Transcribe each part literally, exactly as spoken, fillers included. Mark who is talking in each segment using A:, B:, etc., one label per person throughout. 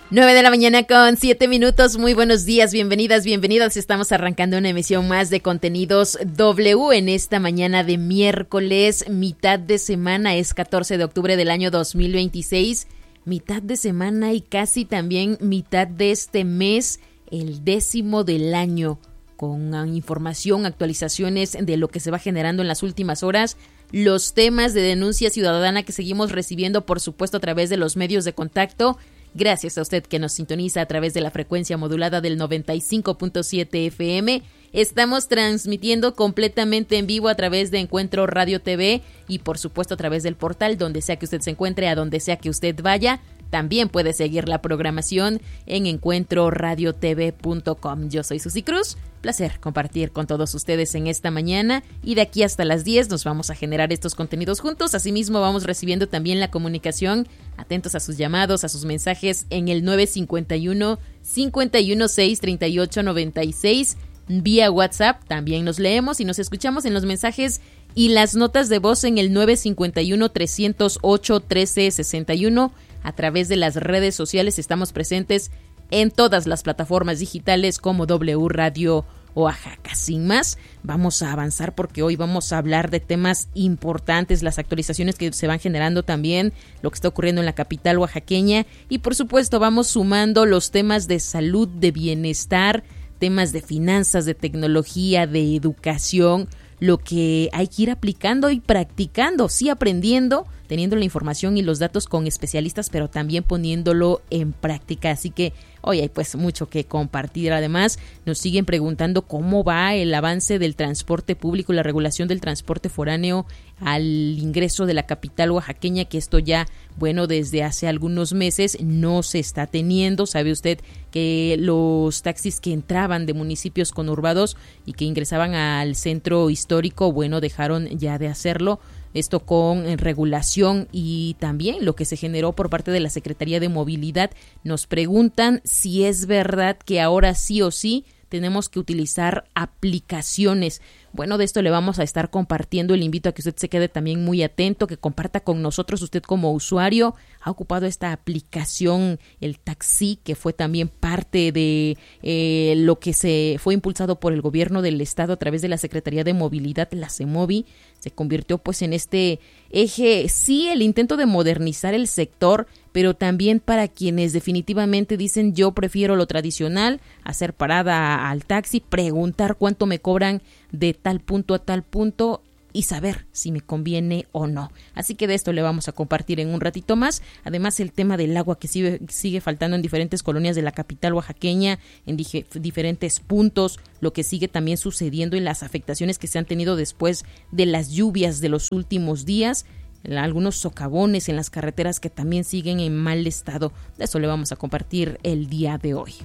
A: nueve de la mañana con siete minutos. Muy buenos días, bienvenidas, bienvenidas. Estamos arrancando una emisión más de Contenidos W en esta mañana de miércoles, mitad de semana. Es catorce de octubre del año dos mil veintiséis. Mitad de semana y casi también mitad de este mes, el décimo del año, con información, actualizaciones de lo que se va generando en las últimas horas, los temas de denuncia ciudadana que seguimos recibiendo, por supuesto, a través de los medios de contacto. Gracias a usted que nos sintoniza a través de la frecuencia modulada del noventa y cinco punto siete F M. Estamos transmitiendo completamente en vivo a través de Encuentro Radio T V y, por supuesto, a través del portal, donde sea que usted se encuentre, a donde sea que usted vaya. También puede seguir la programación en encuentro radio t v punto com. Yo soy Susi Cruz. Placer compartir con todos ustedes en esta mañana, y de aquí hasta las diez nos vamos a generar estos contenidos juntos. Asimismo, vamos recibiendo también la comunicación. Atentos a sus llamados, a sus mensajes en el nueve cinco uno, cinco uno seis, tres ocho nueve seis. Vía WhatsApp también nos leemos y nos escuchamos en los mensajes y las notas de voz en el nueve cinco uno, tres cero ocho, uno tres seis uno. A través de las redes sociales estamos presentes en todas las plataformas digitales como W Radio Oaxaca. Sin más, vamos a avanzar porque hoy vamos a hablar de temas importantes, las actualizaciones que se van generando también, lo que está ocurriendo en la capital oaxaqueña, y por supuesto vamos sumando los temas de salud, de bienestar, temas de finanzas, de tecnología, de educación, lo que hay que ir aplicando y practicando, sí, aprendiendo, teniendo la información y los datos con especialistas, pero también poniéndolo en práctica. Así que hoy hay pues mucho que compartir. Además, nos siguen preguntando cómo va el avance del transporte público, la regulación del transporte foráneo al ingreso de la capital oaxaqueña, que esto ya, bueno, desde hace algunos meses no se está teniendo. Sabe usted que los taxis que entraban de municipios conurbados y que ingresaban al centro histórico, bueno, dejaron ya de hacerlo. Esto con regulación y también lo que se generó por parte de la Secretaría de Movilidad. Nos preguntan si es verdad que ahora sí o sí tenemos que utilizar aplicaciones. Bueno, de esto le vamos a estar compartiendo. Le invito a que usted se quede también muy atento, que comparta con nosotros. Usted como usuario ha ocupado esta aplicación, el Taxi, que fue también parte de eh, lo que se fue impulsado por el gobierno del estado a través de la Secretaría de Movilidad, la CEMOVI. Se convirtió pues en este eje, sí, el intento de modernizar el sector, pero también para quienes definitivamente dicen yo prefiero lo tradicional, hacer parada al taxi, preguntar cuánto me cobran de tal punto a tal punto y saber si me conviene o no. Así que de esto le vamos a compartir en un ratito más. Además, el tema del agua que sigue, sigue faltando en diferentes colonias de la capital oaxaqueña, en dije, diferentes puntos, lo que sigue también sucediendo y las afectaciones que se han tenido después de las lluvias de los últimos días, algunos socavones en las carreteras que también siguen en mal estado. De eso le vamos a compartir el día de hoy.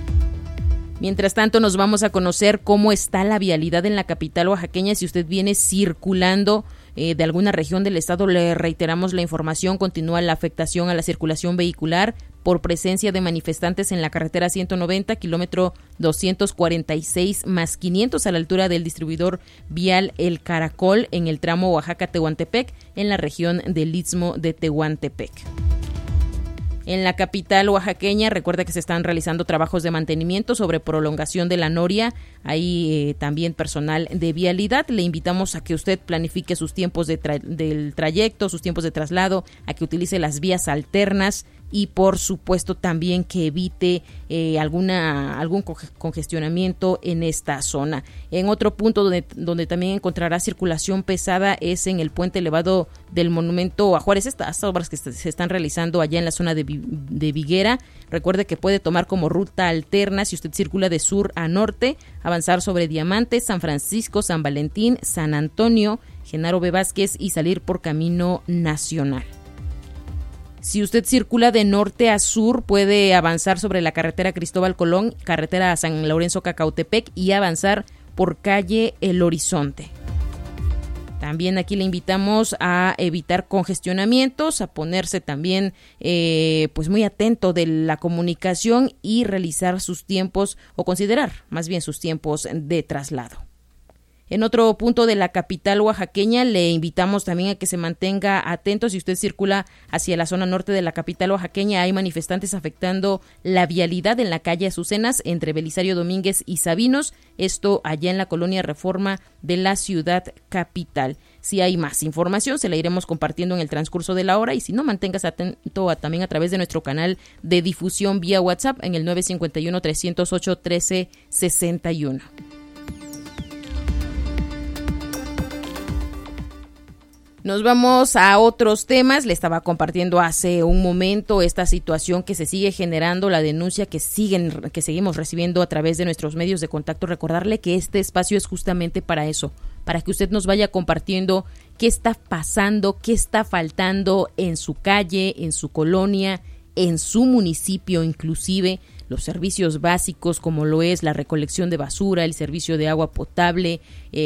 A: Mientras tanto, nos vamos a conocer cómo está la vialidad en la capital oaxaqueña. Si usted viene circulando eh, de alguna región del estado, le reiteramos la información. Continúa la afectación a la circulación vehicular por presencia de manifestantes en la carretera ciento noventa, kilómetro doscientos cuarenta y seis más quinientos, a la altura del distribuidor vial El Caracol, en el tramo Oaxaca-Tehuantepec, en la región del Istmo de Tehuantepec. En la capital oaxaqueña, recuerda que se están realizando trabajos de mantenimiento sobre prolongación de la Noria. Hay eh, también personal de vialidad. Le invitamos a que usted planifique sus tiempos de tra- del trayecto, sus tiempos de traslado, a que utilice las vías alternas y, por supuesto, también que evite eh, alguna algún congestionamiento en esta zona. En otro punto donde, donde también encontrará circulación pesada es en el puente elevado del Monumento a Juárez. Estas obras que se están realizando allá en la zona de de Viguera. Recuerde que puede tomar como ruta alterna, si usted circula de sur a norte, avanzar sobre Diamante, San Francisco, San Valentín, San Antonio, Genaro B. Vázquez y salir por Camino Nacional. Si usted circula de norte a sur, puede avanzar sobre la carretera Cristóbal Colón, carretera a San Lorenzo Cacautepec y avanzar por calle El Horizonte. También aquí le invitamos a evitar congestionamientos, a ponerse también eh, pues muy atento de la comunicación y realizar sus tiempos o considerar más bien sus tiempos de traslado. En otro punto de la capital oaxaqueña, le invitamos también a que se mantenga atento. Si usted circula hacia la zona norte de la capital oaxaqueña, hay manifestantes afectando la vialidad en la calle Azucenas entre Belisario Domínguez y Sabinos, esto allá en la colonia Reforma de la ciudad capital. Si hay más información, se la iremos compartiendo en el transcurso de la hora, y si no, manténgase atento a, también a través de nuestro canal de difusión vía WhatsApp en el nueve cinco uno, tres cero ocho, uno tres seis uno. Nos vamos a otros temas. Le estaba compartiendo hace un momento esta situación que se sigue generando, la denuncia que siguen, que seguimos recibiendo a través de nuestros medios de contacto. Recordarle que este espacio es justamente para eso, para que usted nos vaya compartiendo qué está pasando, qué está faltando en su calle, en su colonia, en su municipio, inclusive los servicios básicos como lo es la recolección de basura, el servicio de agua potable,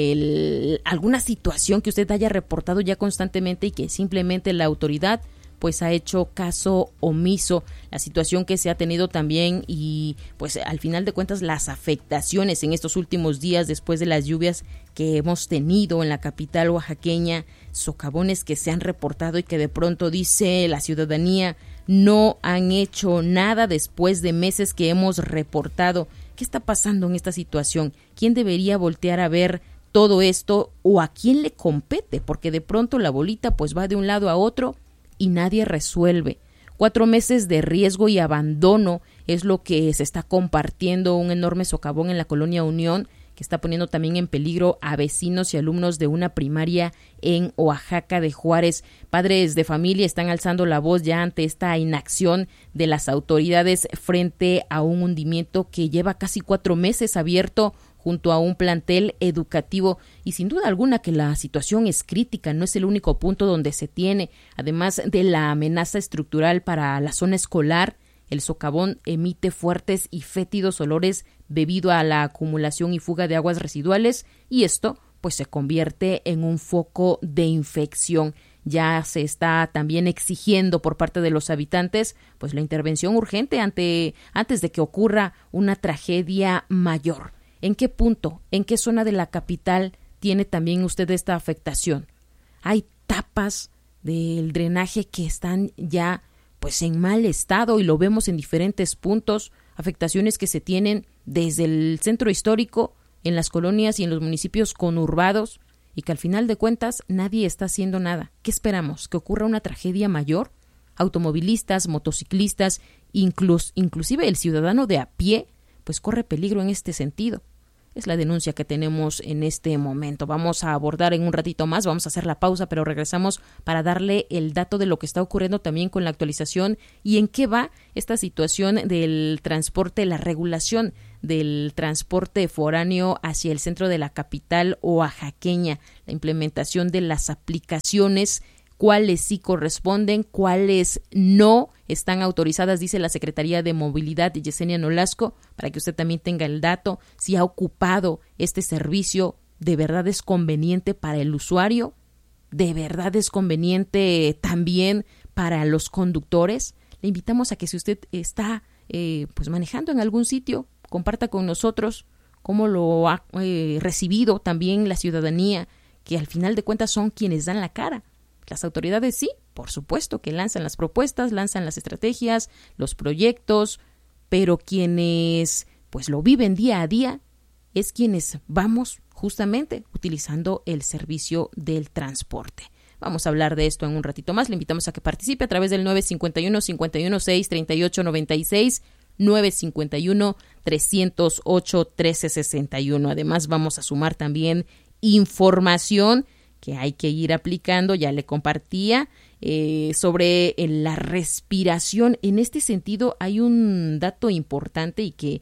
A: el, alguna situación que usted haya reportado ya constantemente y que simplemente la autoridad pues ha hecho caso omiso, la situación que se ha tenido también y pues al final de cuentas las afectaciones en estos últimos días después de las lluvias que hemos tenido en la capital oaxaqueña, socavones que se han reportado y que de pronto dice la ciudadanía no han hecho nada después de meses que hemos reportado. ¿Qué está pasando en esta situación? ¿Quién debería voltear a ver todo esto o a quién le compete? Porque de pronto la bolita pues va de un lado a otro y nadie resuelve. Cuatro meses de riesgo y abandono es lo que se está compartiendo, un enorme socavón en la colonia Unión que está poniendo también en peligro a vecinos y alumnos de una primaria en Oaxaca de Juárez. Padres de familia están alzando la voz ya ante esta inacción de las autoridades frente a un hundimiento que lleva casi cuatro meses abierto junto a un plantel educativo, y sin duda alguna que la situación es crítica, no es el único punto donde se tiene, además de la amenaza estructural para la zona escolar. El socavón emite fuertes y fétidos olores debido a la acumulación y fuga de aguas residuales, y esto pues se convierte en un foco de infección. Ya se está también exigiendo por parte de los habitantes pues la intervención urgente ante antes de que ocurra una tragedia mayor. ¿En qué punto, en qué zona de la capital tiene también usted esta afectación? Hay tapas del drenaje que están ya pues en mal estado y lo vemos en diferentes puntos, afectaciones que se tienen desde el centro histórico, en las colonias y en los municipios conurbados, y que al final de cuentas nadie está haciendo nada. ¿Qué esperamos? ¿Que ocurra una tragedia mayor? Automovilistas, motociclistas, inclus, inclusive el ciudadano de a pie, pues corre peligro en este sentido. Es la denuncia que tenemos en este momento. Vamos a abordar en un ratito más, vamos a hacer la pausa, pero regresamos para darle el dato de lo que está ocurriendo también con la actualización y en qué va esta situación del transporte, la regulación del transporte foráneo hacia el centro de la capital oaxaqueña, la implementación de las aplicaciones, cuáles sí corresponden, cuáles no están autorizadas, dice la Secretaría de Movilidad de Yesenia Nolasco, para que usted también tenga el dato, si ha ocupado este servicio, ¿de verdad es conveniente para el usuario? ¿De verdad es conveniente también para los conductores? Le invitamos a que si usted está eh, pues manejando en algún sitio, comparta con nosotros cómo lo ha eh, recibido también la ciudadanía, que al final de cuentas son quienes dan la cara. Las autoridades sí, por supuesto que lanzan las propuestas, lanzan las estrategias, los proyectos, pero quienes pues lo viven día a día es quienes vamos justamente utilizando el servicio del transporte. Vamos a hablar de esto en un ratito más. Le invitamos a que participe a través del nueve cinco uno, cinco uno seis, tres ocho nueve seis, nueve cinco uno, tres cero ocho, uno tres seis uno. Además, vamos a sumar también información que hay que ir aplicando. Ya le compartía eh, sobre eh, la respiración. En este sentido hay un dato importante y que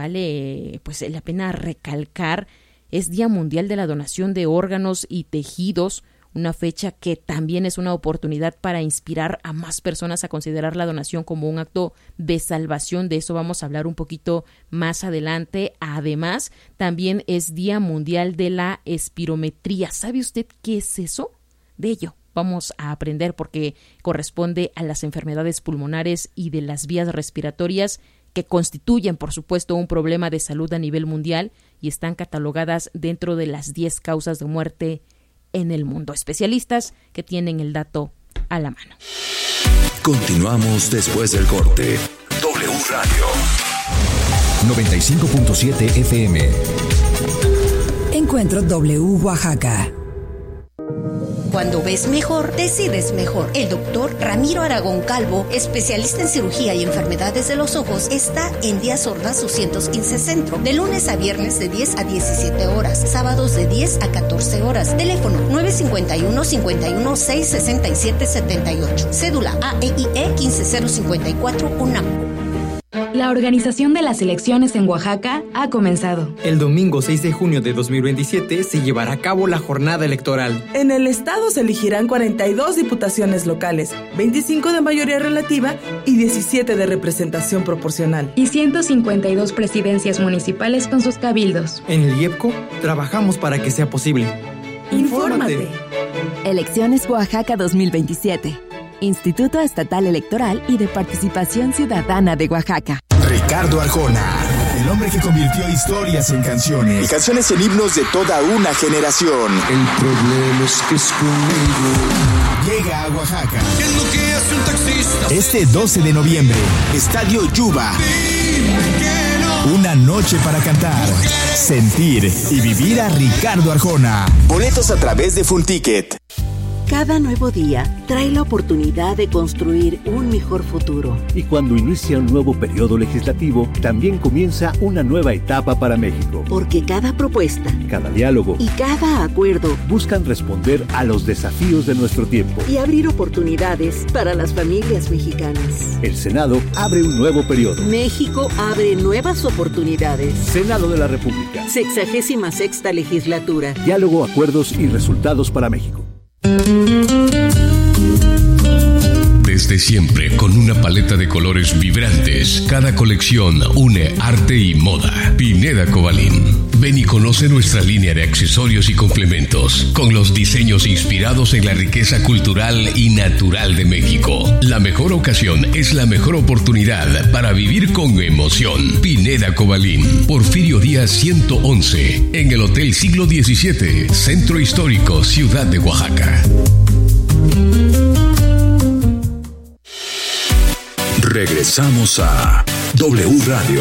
A: vale pues la pena recalcar. Es Día Mundial de la Donación de Órganos y Tejidos, una fecha que también es una oportunidad para inspirar a más personas a considerar la donación como un acto de salvación. De eso vamos a hablar un poquito más adelante. Además, también es Día Mundial de la Espirometría. ¿Sabe usted qué es eso? De ello vamos a aprender porque corresponde a las enfermedades pulmonares y de las vías respiratorias que constituyen, por supuesto, un problema de salud a nivel mundial y están catalogadas dentro de las diez causas de muerte en el mundo. Especialistas que tienen el dato a la mano.
B: Continuamos después del corte. W Radio
C: noventa y cinco punto siete F M.
D: Encuentro W Oaxaca.
E: Cuando ves mejor, decides mejor. El doctor Ramiro Aragón Calvo, especialista en cirugía y enfermedades de los ojos, está en Díaz Ordaz doscientos quince Centro, de lunes a viernes de diez a diecisiete horas, sábados de diez a catorce horas. Teléfono nueve cinco uno, cinco uno seis, seis siete siete ocho. Cédula A E I E uno cinco cero cinco cuatro UNAM.
F: La organización de las elecciones en Oaxaca ha comenzado.
G: El domingo seis de junio de dos mil veintisiete se llevará a cabo la jornada electoral.
H: En el estado se elegirán cuarenta y dos diputaciones locales, veinticinco de mayoría relativa y diecisiete de representación proporcional.
F: Y ciento cincuenta y dos presidencias municipales con sus cabildos.
G: En el IEPCO trabajamos para que sea posible.
H: ¡Infórmate!
I: Elecciones Oaxaca dos mil veintisiete. Instituto Estatal Electoral y de Participación Ciudadana de Oaxaca.
J: Ricardo Arjona, el hombre que convirtió historias en canciones y canciones en himnos de toda una generación.
K: El problema es que es conmigo.
J: Llega a Oaxaca.
K: ¿Qué es lo que hace un taxista?
J: Este doce de noviembre, Estadio Yuba. No. Una noche para cantar, sentir y vivir a Ricardo Arjona. Boletos a través de Full Ticket.
L: Cada nuevo día trae la oportunidad de construir un mejor futuro.
M: Y cuando inicia un nuevo periodo legislativo, también comienza una nueva etapa para México.
L: Porque cada propuesta,
M: cada diálogo
L: y cada acuerdo
M: buscan responder a los desafíos de nuestro tiempo
L: y abrir oportunidades para las familias mexicanas.
M: El Senado abre un nuevo periodo.
L: México abre nuevas oportunidades.
M: Senado de la República.
L: Sexagésima sexta legislatura.
M: Diálogo, acuerdos y resultados para México.
N: Desde siempre, con una paleta de colores vibrantes, cada colección une arte y moda. Pineda Cobalín. Ven y conoce nuestra línea de accesorios y complementos, con los diseños inspirados en la riqueza cultural y natural de México. La mejor ocasión es la mejor oportunidad para vivir con emoción. Pineda Cobalín. Porfirio Díaz ciento once, en el Hotel Siglo diecisiete, Centro Histórico, Ciudad de Oaxaca.
B: Regresamos a W Radio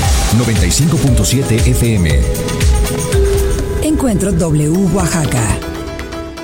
C: noventa y cinco punto siete F M.
D: Encuentro W Oaxaca.